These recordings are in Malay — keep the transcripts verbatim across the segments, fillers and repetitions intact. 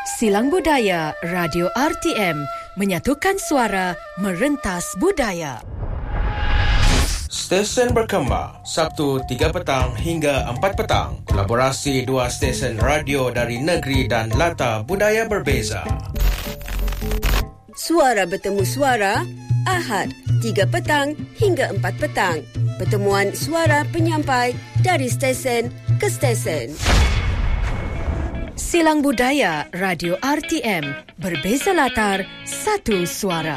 Silang Budaya Radio R T M menyatukan suara merentas budaya. Stesen berkembang Sabtu tiga petang hingga empat petang. Kolaborasi dua stesen radio dari negeri dan latar budaya berbeza. Suara bertemu suara Ahad tiga petang hingga empat petang. Pertemuan suara penyampai dari stesen ke stesen. Silang Budaya Radio R T M, berbeza latar, satu suara.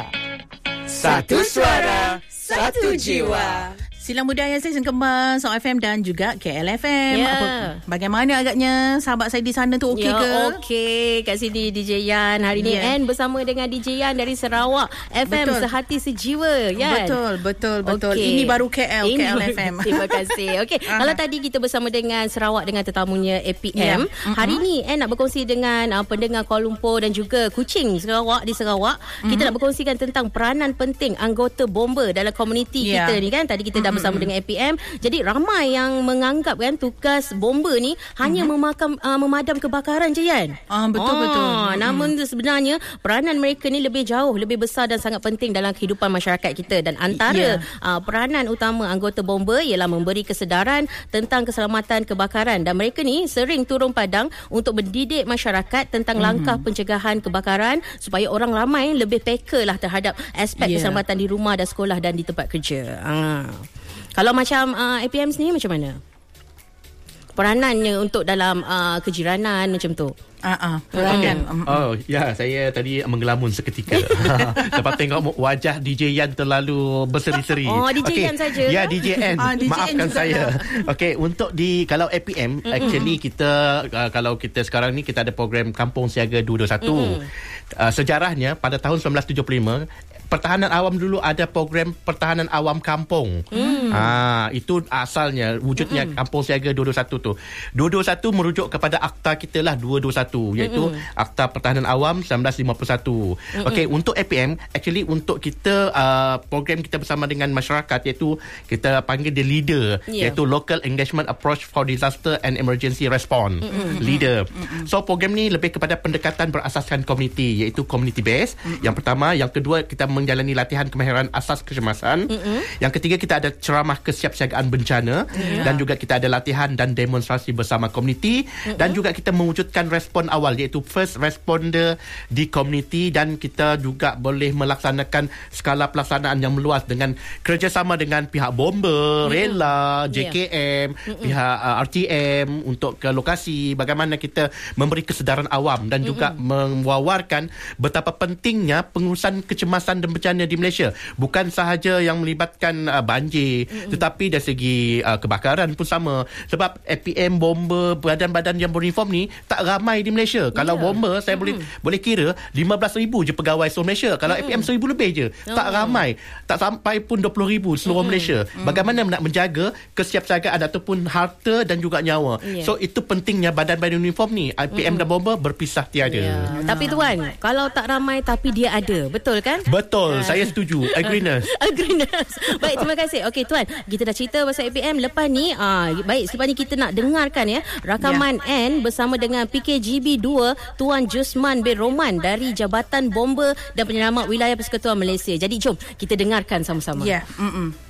Satu suara, satu jiwa. Silang Budaya Stesen Kembar, Sound F M dan juga K L F M. Yeah. Apa, bagaimana agaknya sahabat saya di sana tu okey ya, ke? Okey, kat sini D J Yan hari ni Yeah. Anne bersama dengan D J Yan dari Sarawak F M, Betul. Sehati Sejiwa, Yan. Betul, betul, betul. Okey. Ini baru K L, Ini K L F M. Terima kasih. Okey, kalau tadi kita bersama dengan Sarawak dengan tetamunya A P M, Yeah. hari ni Anne nak berkongsi dengan uh, pendengar Kuala Lumpur dan juga Kuching Sarawak di Sarawak. Mm-hmm. Kita nak berkongsikan tentang peranan penting anggota bomba dalam komuniti Yeah. kita ni kan. Tadi kita dah Mm-hmm. bersama dengan A P M. Jadi ramai yang menganggap kan tugas bomba ni hanya mm-hmm. memakam, uh, memadam kebakaran je, Yan. Ah, betul, Ah, betul. Namun mm-hmm. sebenarnya peranan mereka ni lebih jauh, lebih besar dan sangat penting dalam kehidupan masyarakat kita. Dan antara Yeah. uh, peranan utama anggota bomba ialah memberi kesedaran tentang keselamatan kebakaran. Dan mereka ni sering turun padang untuk mendidik masyarakat tentang mm-hmm. langkah pencegahan kebakaran supaya orang ramai lebih peka lah terhadap aspek Yeah. keselamatan di rumah dan sekolah dan di tempat kerja. Ah. Kalau macam uh, A P M ni macam mana? Peranannya untuk dalam uh, kejiranan macam tu. Ah, ah. Okay. Oh, ya, saya tadi menggelamun seketika. Lepas tengok wajah D J Yan terlalu berseri-seri. Oh, D J okay. Yan saja. Ya, D J N. Ah, D J N Maafkan juga. saya. Okey, untuk di kalau A P M, mm-hmm. actually kita uh, kalau kita sekarang ni kita ada program Kampung Siaga dua dua satu. Mm-hmm. Uh, sejarahnya pada tahun sembilan belas tujuh puluh lima Pertahanan Awam dulu ada program Pertahanan Awam Kampung. Hmm. Ha, itu asalnya, wujudnya hmm. Kampung Siaga dua dua satu tu. dua dua satu merujuk kepada akta kita lah dua dua satu, iaitu hmm. Akta Pertahanan Awam sembilan belas lima puluh satu. Hmm. Okey, untuk A P M, actually untuk kita, uh, program kita bersama dengan masyarakat, iaitu kita panggil dia leader, yeah. iaitu Local Engagement Approach for Disaster and Emergency Response. Hmm. Leader. Hmm. So, program ni lebih kepada pendekatan berasaskan komuniti, iaitu community based. Hmm. Yang pertama. Yang kedua, kita menjalani latihan kemahiran asas kecemasan. Mm-hmm. Yang ketiga, kita ada ceramah kesiapsiagaan bencana. Yeah. Dan juga kita ada latihan dan demonstrasi bersama komuniti. Mm-hmm. Dan juga kita mewujudkan respon awal, iaitu first responder di komuniti. Dan kita juga boleh melaksanakan skala pelaksanaan yang meluas dengan kerjasama dengan pihak bomba, mm-hmm. rela, J K M, yeah. pihak uh, R T M untuk ke lokasi. Bagaimana kita memberi kesedaran awam dan mm-hmm. juga mewawarkan betapa pentingnya pengurusan kecemasan dan bencana di Malaysia. Bukan sahaja yang melibatkan uh, banjir, mm-hmm. tetapi dari segi uh, kebakaran pun sama. Sebab A P M, bomba, badan-badan yang beruniform ni tak ramai di Malaysia. Kalau yeah. bomba, saya mm-hmm. boleh boleh kira lima belas ribu je pegawai seluruh Malaysia. Kalau mm-hmm. A P M seribu lebih je. Oh. Tak ramai. Tak sampai pun dua puluh ribu seluruh mm-hmm. Malaysia. Mm-hmm. Bagaimana nak menjaga kesiapsiagaan ataupun harta dan juga nyawa. Yeah. So, itu pentingnya badan-badan uniform ni. A P M mm-hmm. dan bomba berpisah tiada. Yeah. Tapi tuan, kalau tak ramai tapi dia ada. Betul kan? Betul, saya setuju. Agreement. Agreement. Baik, terima kasih. Okey tuan, kita dah cerita pasal A P M. Lepas ni, ah, baik, selepas ni kita nak dengarkan ya rakaman yeah. N bersama dengan P K G B dua Tuan Jusman bin Roman dari Jabatan Bomba dan Penyelamat Wilayah Persekutuan Malaysia. Jadi jom kita dengarkan sama-sama. Ya. Yeah.